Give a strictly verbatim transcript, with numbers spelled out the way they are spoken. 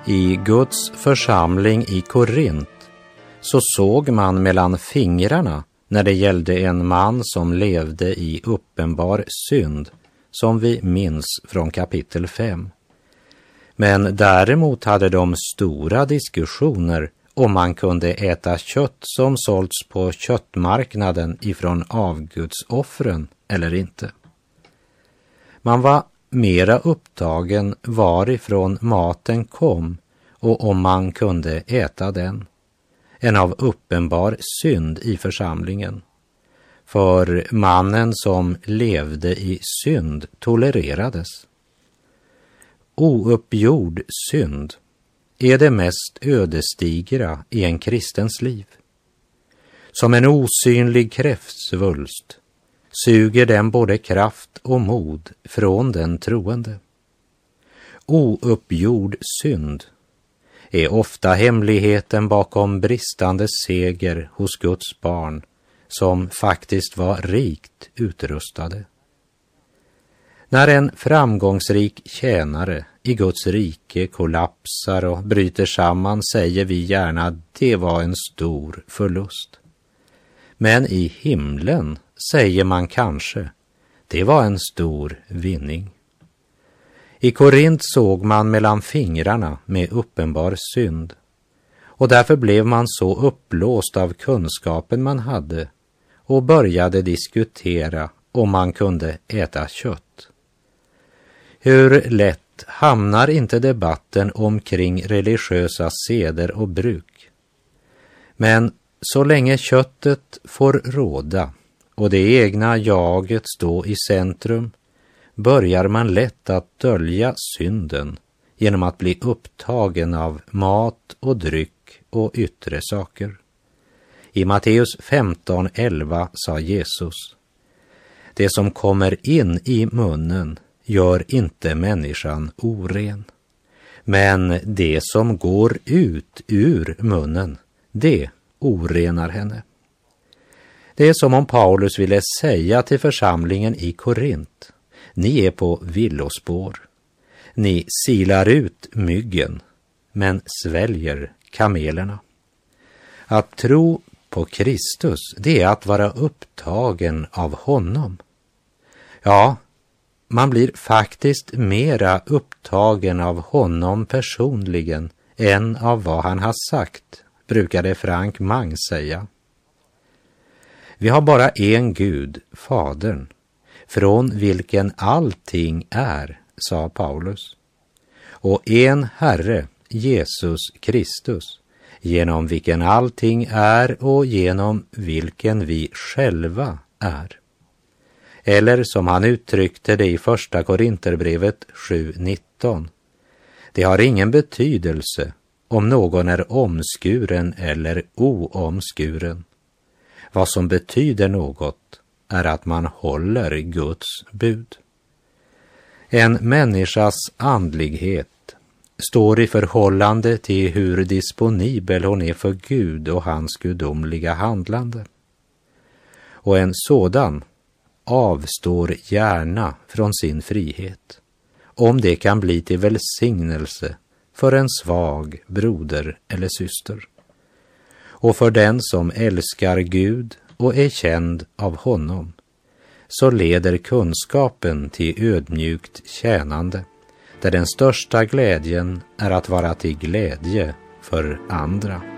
I Guds församling i Korint så såg man mellan fingrarna när det gällde en man som levde i uppenbar synd, som vi minns från kapitel fem. Men däremot hade de stora diskussioner om man kunde äta kött som sålts på köttmarknaden ifrån avgudsoffren eller inte. Man var mera upptagen varifrån maten kom och om man kunde äta den, än av uppenbar synd i församlingen. För mannen som levde i synd tolererades. Ouppgjord synd är det mest ödesdigra i en kristens liv. Som en osynlig kräftsvulst suger den både kraft och mod från den troende. Ouppgjord synd är ofta hemligheten bakom bristande seger hos Guds barn som faktiskt var rikt utrustade. När en framgångsrik tjänare i Guds rike kollapsar och bryter samman säger vi gärna att det var en stor förlust. Men i himlen säger man kanske det var en stor vinning. I Korint såg man mellan fingrarna med uppenbar synd och därför blev man så uppblåst av kunskapen man hade och började diskutera om man kunde äta kött. Hur lätt hamnar inte debatten omkring religiösa seder och bruk? Men så länge köttet får råda och det egna jaget stå i centrum börjar man lätt att dölja synden genom att bli upptagen av mat och dryck och yttre saker. I Matteus femton elva sa Jesus: det som kommer in i munnen gör inte människan oren, men det som går ut ur munnen, det orenar henne. Det är som om Paulus ville säga till församlingen i Korint: ni är på villospår. Ni silar ut myggen, men sväljer kamelerna. Att tro på Kristus, det är att vara upptagen av honom. Ja, man blir faktiskt mera upptagen av honom personligen än av vad han har sagt, brukade Frank Mang säga. Vi har bara en Gud, Fadern, från vilken allting är, sa Paulus, och en Herre, Jesus Kristus, genom vilken allting är och genom vilken vi själva är. Eller som han uttryckte det i första Korinterbrevet sju nitton. Det har ingen betydelse om någon är omskuren eller oomskuren. Vad som betyder något är att man håller Guds bud. En människas andlighet står i förhållande till hur disponibel hon är för Gud och hans gudomliga handlande. Och en sådan avstår gärna från sin frihet, om det kan bli till välsignelse för en svag broder eller syster. Och för den som älskar Gud och är känd av honom, så leder kunskapen till ödmjukt tjänande, där den största glädjen är att vara till glädje för andra.